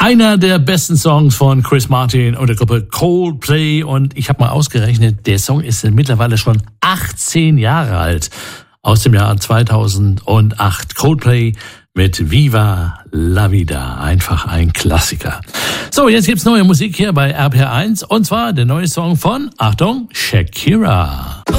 Einer der besten Songs von Chris Martin und der Gruppe Coldplay. Und ich habe mal ausgerechnet, der Song ist mittlerweile schon 18 Jahre alt. Aus dem Jahr 2008. Coldplay mit Viva la Vida. Einfach ein Klassiker. So, jetzt gibt's neue Musik hier bei RPR1. Und zwar der neue Song von, Achtung, Shakira.